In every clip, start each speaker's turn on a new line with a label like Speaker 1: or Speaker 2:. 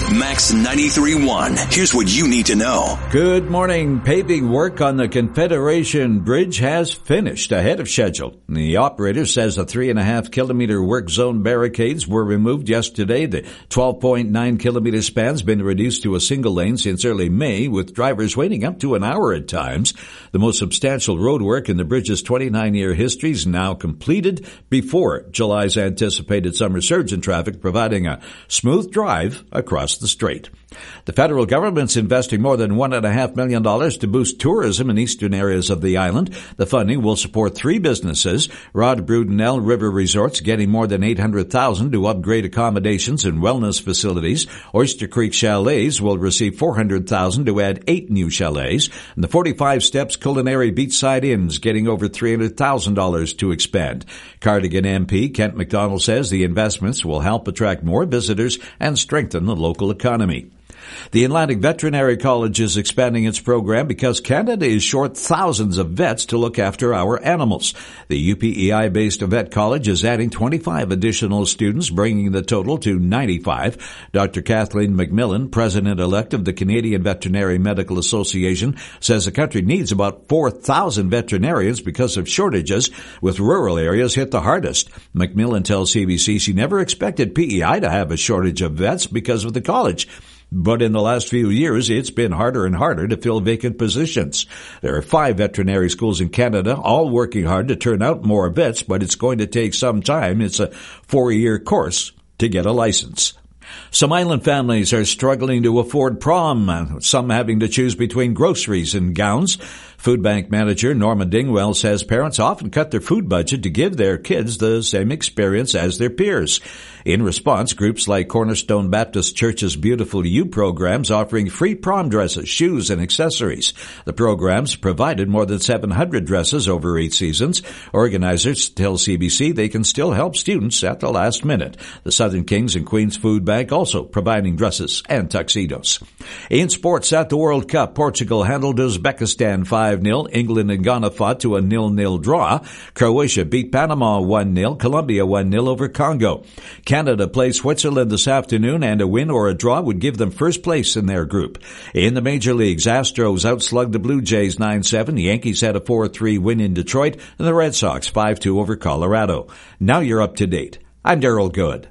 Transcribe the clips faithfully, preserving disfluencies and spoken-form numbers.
Speaker 1: Max ninety-three point one. Here's what you need to know.
Speaker 2: Good morning. Paving work on the Confederation Bridge has finished ahead of schedule. The operator says the three and a half kilometer work zone barricades were removed yesterday. The twelve point nine kilometer span's been reduced to a single lane since early May, with drivers waiting up to an hour at times. The most substantial road work in the bridge's twenty-nine year history is now completed before July's anticipated summer surge in traffic, providing a smooth drive across the strait. The federal government's investing more than one and a half million dollars to boost tourism in eastern areas of the island. The funding will support three businesses. Rod Brudenell River Resorts getting more than eight hundred thousand dollars to upgrade accommodations and wellness facilities. Oyster Creek Chalets will receive four hundred thousand dollars to add eight new chalets. And the forty-five Steps Culinary Beachside Inns getting over three hundred thousand dollars to expand. Cardigan M P Kent McDonald says the investments will help attract more visitors and strengthen the local economy. The Atlantic Veterinary College is expanding its program because Canada is short thousands of vets to look after our animals. The U P E I-based vet college is adding twenty-five additional students, bringing the total to ninety-five. Doctor Kathleen McMillan, president-elect of the Canadian Veterinary Medical Association, says the country needs about four thousand veterinarians because of shortages, with rural areas hit the hardest. McMillan tells C B C she never expected P E I to have a shortage of vets because of the college. But in the last few years, it's been harder and harder to fill vacant positions. There are five veterinary schools in Canada, all working hard to turn out more vets, but it's going to take some time. It's a four-year course to get a license. Some island families are struggling to afford prom, some having to choose between groceries and gowns. Food Bank manager Norma Dingwell says parents often cut their food budget to give their kids the same experience as their peers. In response, groups like Cornerstone Baptist Church's Beautiful You programs offering free prom dresses, shoes, and accessories. The programs provided more than seven hundred dresses over eight seasons. Organizers tell C B C they can still help students at the last minute. The Southern Kings and Queens Food Bank also providing dresses and tuxedos. In sports at the World Cup, Portugal handled Uzbekistan five nil. England and Ghana fought to a nil nil draw. Croatia beat Panama one nil. Colombia one nil over Congo. Canada plays Switzerland this afternoon, and a win or a draw would give them first place in their group. In the major leagues, Astros outslugged the Blue Jays nine seven. The Yankees had a four three win in Detroit, and the Red Sox five two over Colorado. Now you're up to date. I'm Daryl Good.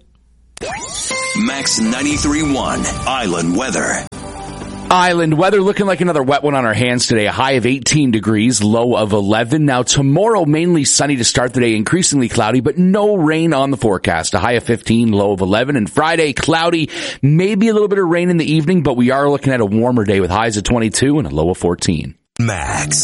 Speaker 1: Max ninety-three point one Island Weather.
Speaker 3: Island weather looking like another wet one on our hands today. A high of eighteen degrees, low of eleven. Now tomorrow, mainly sunny to start the day, increasingly cloudy, but no rain on the forecast. A high of fifteen, low of eleven. And Friday, cloudy, maybe a little bit of rain in the evening, but we are looking at a warmer day with highs of twenty-two and a low of fourteen.
Speaker 1: Max.